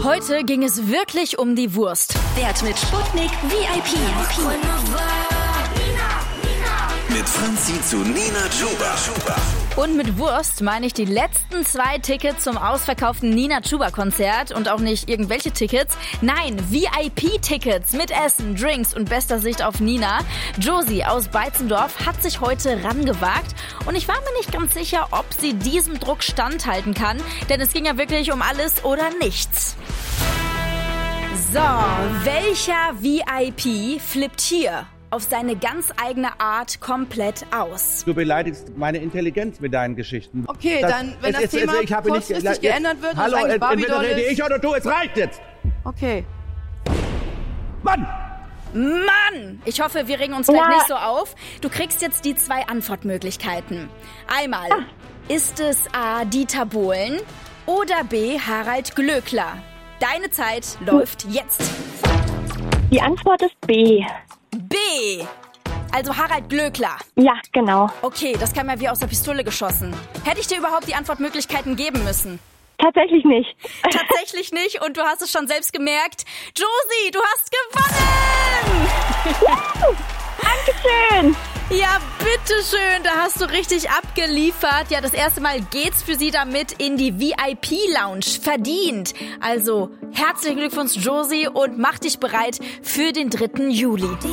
Heute ging es wirklich um die Wurst. Wert mit Sputnik VIP. Mit Franzi zu Nina Chuba. Und mit Wurst meine ich die letzten 2 Tickets zum ausverkauften Nina Chuba Konzert und auch nicht irgendwelche Tickets. Nein, VIP-Tickets mit Essen, Drinks und bester Sicht auf Nina. Josie aus Beitzendorf hat sich heute rangewagt und ich war mir nicht ganz sicher, ob sie diesem Druck standhalten kann, denn es ging ja wirklich um alles oder nichts. So, welcher VIP flippt hier auf seine ganz eigene Art komplett aus? Du beleidigst meine Intelligenz mit deinen Geschichten. Okay, dann, wenn das Thema kurzfristig geändert wird, hallo, ist eigentlich entweder Barbie-Doll rede ich oder du, es reicht jetzt! Okay. Mann! Mann! Ich hoffe, wir regen uns gleich nicht so auf. Du kriegst jetzt die 2 Antwortmöglichkeiten. Einmal, ist es A. Dieter Bohlen oder B. Harald Glöckler? Deine Zeit läuft jetzt. Die Antwort ist B. B. Also Harald Glöckler. Ja, genau. Okay, das kam ja wie aus der Pistole geschossen. Hätte ich dir überhaupt die Antwortmöglichkeiten geben müssen? Tatsächlich nicht. Tatsächlich nicht und du hast es schon selbst gemerkt. Josie, du hast gewonnen! Dankeschön. Ja, bitteschön, da hast du richtig abgeliefert. Ja, das erste Mal geht's für sie damit in die VIP-Lounge. Verdient. Also, herzlichen Glückwunsch, Josie, und mach dich bereit für den 3. Juli.